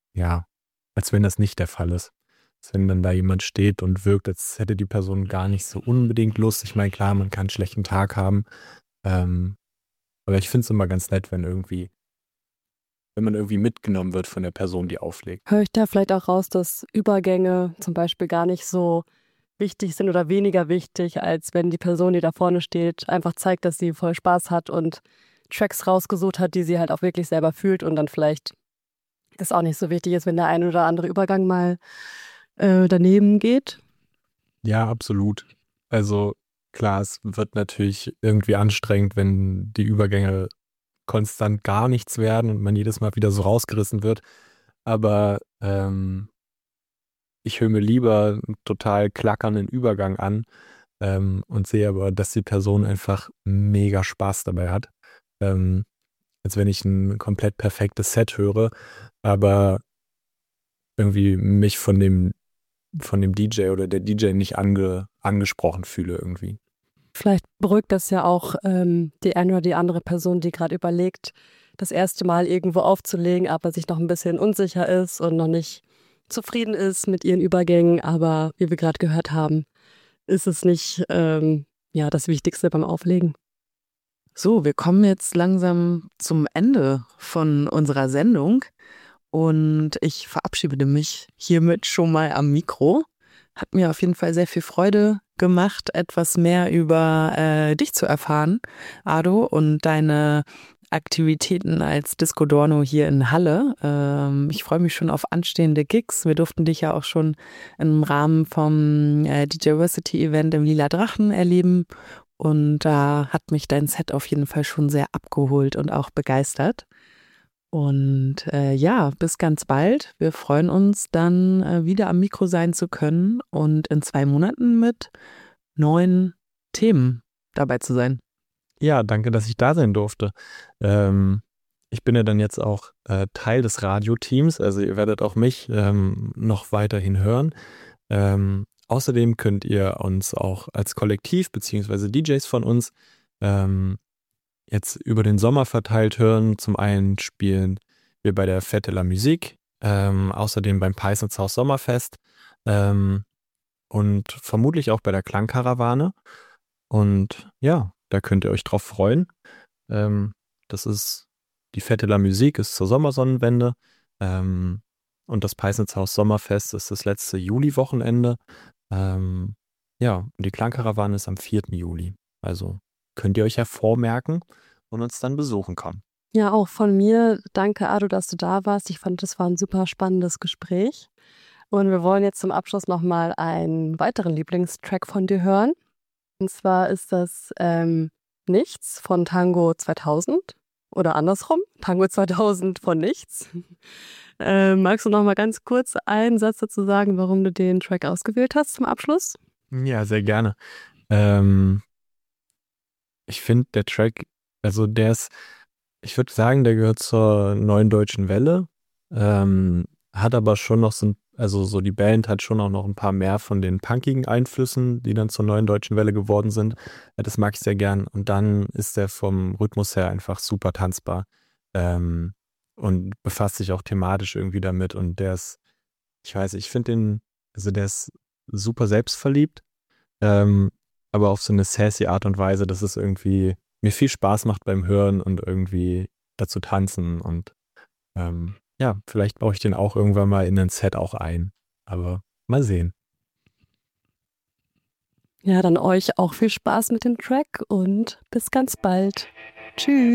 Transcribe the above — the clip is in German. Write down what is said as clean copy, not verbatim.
ja, als wenn das nicht der Fall ist. Als wenn dann da jemand steht und wirkt, als hätte die Person gar nicht so unbedingt Lust. Ich meine, klar, man kann einen schlechten Tag haben, ähm, aber ich finde es immer ganz nett, wenn man irgendwie mitgenommen wird von der Person, die auflegt. Höre ich da vielleicht auch raus, dass Übergänge zum Beispiel gar nicht so wichtig sind oder weniger wichtig, als wenn die Person, die da vorne steht, einfach zeigt, dass sie voll Spaß hat und Tracks rausgesucht hat, die sie halt auch wirklich selber fühlt und dann vielleicht es auch nicht so wichtig ist, wenn der ein oder andere Übergang mal daneben geht. Ja, absolut. Also klar, es wird natürlich irgendwie anstrengend, wenn die Übergänge konstant gar nichts werden und man jedes Mal wieder so rausgerissen wird. Aber ich höre mir lieber einen total klackernden Übergang an, und sehe aber, dass die Person einfach mega Spaß dabei hat. Ähm, als wenn ich ein komplett perfektes Set höre, aber irgendwie mich von dem DJ oder der DJ nicht angesprochen fühle irgendwie. Vielleicht beruhigt das ja auch die eine oder die andere Person, die gerade überlegt, das erste Mal irgendwo aufzulegen, aber sich noch ein bisschen unsicher ist und noch nicht zufrieden ist mit ihren Übergängen. Aber wie wir gerade gehört haben, ist es nicht ja, das Wichtigste beim Auflegen. So, wir kommen jetzt langsam zum Ende von unserer Sendung und ich verabschiede mich hiermit schon mal am Mikro. Hat mir auf jeden Fall sehr viel Freude gemacht, etwas mehr über dich zu erfahren, Ado, und deine Aktivitäten als Disco Dorno hier in Halle. Ich freue mich schon auf anstehende Gigs. Wir durften dich ja auch schon im Rahmen vom DJversity Event im Lila Drachen erleben. Und da hat mich dein Set auf jeden Fall schon sehr abgeholt und auch begeistert. Und ja, bis ganz bald. Wir freuen uns dann wieder am Mikro sein zu können und in 2 Monaten mit neuen Themen dabei zu sein. Ja, danke, dass ich da sein durfte. Ich bin ja dann jetzt auch Teil des Radioteams, also ihr werdet auch mich noch weiterhin hören. Außerdem könnt ihr uns auch als Kollektiv beziehungsweise DJs von uns jetzt über den Sommer verteilt hören. Zum einen spielen wir bei der Fête de la Musique, außerdem beim Peisnitz Haus Sommerfest und vermutlich auch bei der Klangkarawane. Und ja, da könnt ihr euch drauf freuen. Das ist die Fête de la Musique ist zur Sommersonnenwende. Und das Peisnitz Haus Sommerfest ist das letzte Juli-Wochenende. Ja, und die Klangkarawane ist am 4. Juli. Also könnt ihr euch ja vormerken und uns dann besuchen kommen. Ja, auch von mir. Danke, Ado, dass du da warst. Ich fand, das war ein super spannendes Gespräch. Und wir wollen jetzt zum Abschluss nochmal einen weiteren Lieblingstrack von dir hören. Und zwar ist das Nichts von Tango 2000 oder andersrum, Tango 2000 von Nichts. Magst du noch mal ganz kurz einen Satz dazu sagen, warum du den Track ausgewählt hast zum Abschluss? Ja, sehr gerne. Ich finde der Track, also ich würde sagen, der gehört zur Neuen Deutschen Welle, hat aber schon noch also so die Band hat schon auch noch ein paar mehr von den punkigen Einflüssen, die dann zur Neuen Deutschen Welle geworden sind. Das mag ich sehr gern. Und dann ist der vom Rhythmus her einfach super tanzbar, und befasst sich auch thematisch irgendwie damit. Und ich finde also der ist super selbstverliebt, ähm, aber auf so eine sassy Art und Weise, dass es irgendwie mir viel Spaß macht beim Hören und irgendwie dazu tanzen. Und ja, vielleicht baue ich den auch irgendwann mal in ein Set auch ein. Aber mal sehen. Ja, dann euch auch viel Spaß mit dem Track und bis ganz bald. Tschüss.